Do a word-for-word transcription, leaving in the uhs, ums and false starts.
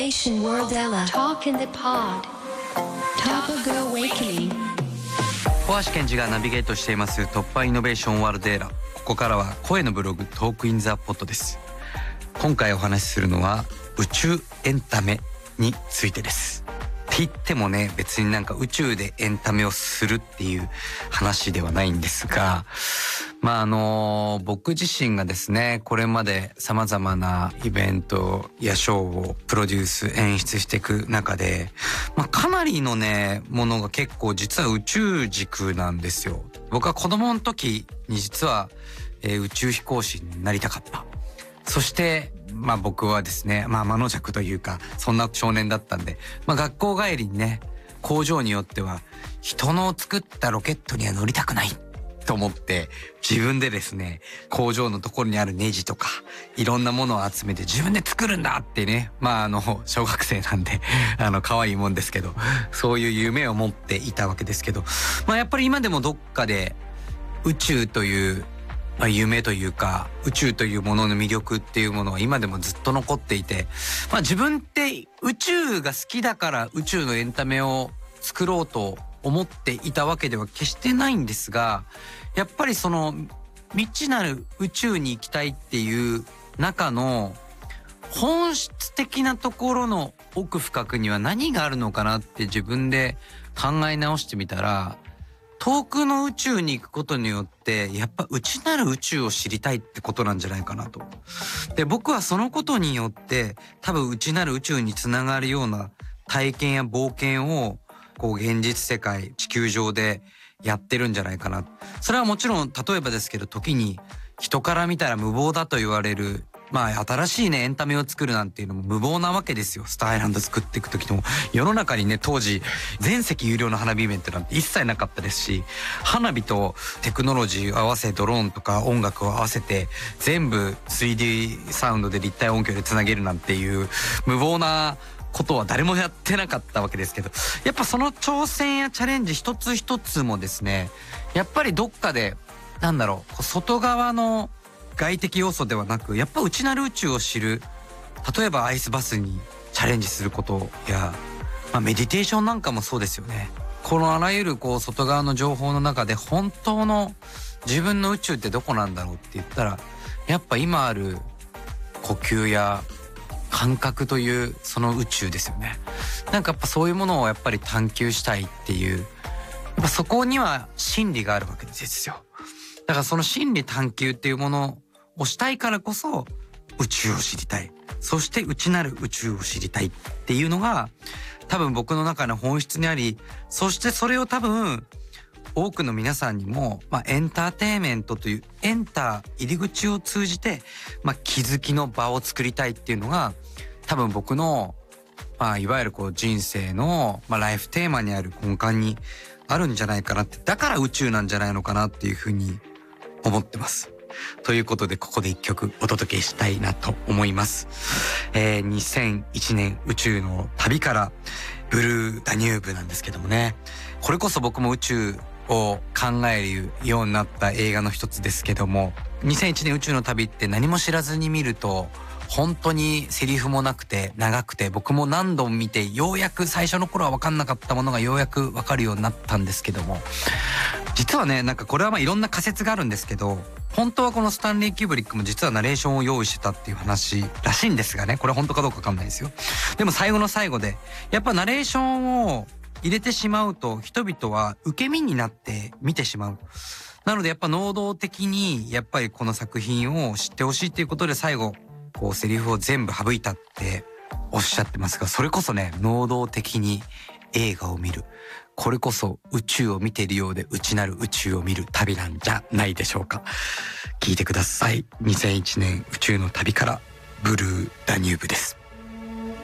Innovation World Ella Talk in the Pod Topical Awakening 小橋健二がナビゲートしています突破イノベーションワールドエラー。ここからは声のブログトークインザポッドです。今回お話しするのは宇宙エンタメについてです。って言ってもね、別になんか宇宙でエンタメをするっていう話ではないんですが、まああの僕自身がですね、これまで様々なイベントやショーをプロデュース演出していく中で、まあかなりのねものが結構実は宇宙軸なんですよ。僕は子供の時に実は、えー、宇宙飛行士になりたかった。そしてまあ僕はですね、まあ魔の弱というかそんな少年だったんで、まあ学校帰りにね、工場によっては人の作ったロケットには乗りたくないと思って自分でですね、工場のところにあるネジとかいろんなものを集めて自分で作るんだってね、まああの小学生なんであの可愛いもんですけど、そういう夢を持っていたわけですけど、まあやっぱり今でもどっかで宇宙というまあ、夢というか宇宙というものの魅力っていうものは今でもずっと残っていて、まあ自分って宇宙が好きだから宇宙のエンタメを作ろうと思っていたわけでは決してないんですが、やっぱりその未知なる宇宙に行きたいっていう中の本質的なところの奥深くには何があるのかなって自分で考え直してみたら、遠くの宇宙に行くことによってやっぱ内なる宇宙を知りたいってことなんじゃないかなと。で、僕はそのことによって多分内なる宇宙につながるような体験や冒険をこう現実世界地球上でやってるんじゃないかな。それはもちろん例えばですけど、時に人から見たら無謀だと言われるまあ新しいねエンタメを作るなんていうのも無謀なわけですよ。スターアイランド作っていく時でも世の中にね、当時全席有料の花火イベントなんて一切なかったですし、花火とテクノロジーを合わせドローンとか音楽を合わせて全部 スリーディー サウンドで立体音響でつなげるなんていう無謀なことは誰もやってなかったわけですけど、やっぱその挑戦やチャレンジ一つ一つもですね、やっぱりどっかでなんだろう、外側の外的要素ではなく、やっぱ内なる宇宙を知る、例えばアイスバスにチャレンジすることや、まあ、メディテーションなんかもそうですよね。このあらゆるこう外側の情報の中で本当の自分の宇宙ってどこなんだろうって言ったら、やっぱ今ある呼吸や感覚というその宇宙ですよね。なんかやっぱそういうものをやっぱり探求したいっていう、やっぱそこには真理があるわけですよ。だからその真理探求っていうものをしたいからこそ宇宙を知りたい、そして内なる宇宙を知りたいっていうのが多分僕の中の本質にあり、そしてそれを多分多くの皆さんにも、まあ、エンターテインメントというエンター入り口を通じて、まあ、気づきの場を作りたいっていうのが多分僕の、まあ、いわゆるこう人生の、まあ、ライフテーマにある根幹にあるんじゃないかなって、だから宇宙なんじゃないのかなっていうふうに思ってます。ということでここで一曲お届けしたいなと思います。えー、にせんいちねん宇宙の旅からブルーダニューブなんですけどもね、これこそ僕も宇宙を考えるようになった映画の一つですけども、にせんいちねん宇宙の旅って何も知らずに見ると本当にセリフもなくて長くて、僕も何度も見てようやく最初の頃は分かんなかったものがようやく分かるようになったんですけども、実はね、なんかこれはまあいろんな仮説があるんですけど、本当はこのスタンリー・キューブリックも実はナレーションを用意してたっていう話らしいんですがね、これ本当かどうか分かんないですよ。でも最後の最後でやっぱナレーションを入れてしまうと人々は受け身になって見てしまう。なのでやっぱ能動的にやっぱりこの作品を知ってほしいっていうことで最後こうセリフを全部省いたっておっしゃってますが、それこそね、能動的に映画を見る、これこそ宇宙を見ているようで内なる宇宙を見る旅なんじゃないでしょうか。聞いてください。にせんいちねん宇宙の旅からブルーダニューブです。